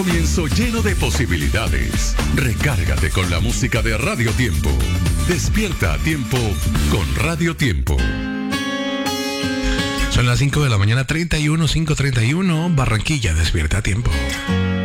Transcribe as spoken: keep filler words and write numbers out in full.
Comienzo lleno de posibilidades. Recárgate con la música de Radio Tiempo. Despierta a tiempo con Radio Tiempo. Son las cinco de la mañana, treinta y uno, cinco treinta y uno. Barranquilla, despierta a tiempo.